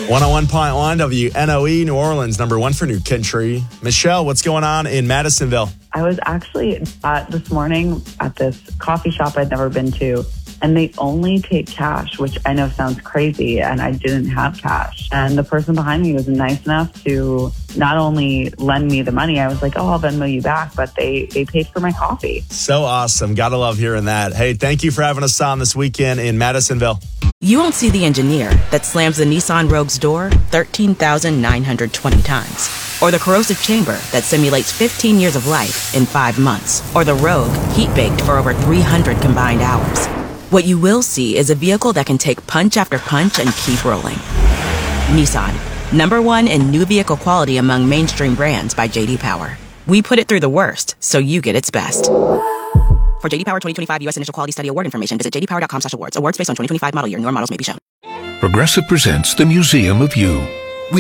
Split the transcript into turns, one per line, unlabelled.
101.1 WNOE, New Orleans, number one for New Country. Michelle, what's going on in Madisonville?
I was actually this morning at this coffee shop I'd never been to, and they only take cash, which I know sounds crazy, and I didn't have cash. And the person behind me was nice enough to not only lend me the money, I was like, I'll Venmo you back, but they paid for my coffee.
So awesome. Gotta love hearing that. Hey, thank you for having us on this weekend in Madisonville.
You won't see the engineer that slams the Nissan Rogue's door 13,920 times. Or the corrosive chamber that simulates 15 years of life in 5 months. Or the Rogue heat-baked for over 300 combined hours. What you will see is a vehicle that can take punch after punch and keep rolling. Nissan, number one in new vehicle quality among mainstream brands by J.D. Power. We put it through the worst, so you get its best. For J.D. Power 2025 U.S. Initial Quality Study Award information, visit jdpower.com/awards. Awards based on 2025 model year. Newer models may be shown.
Progressive presents The Museum of You.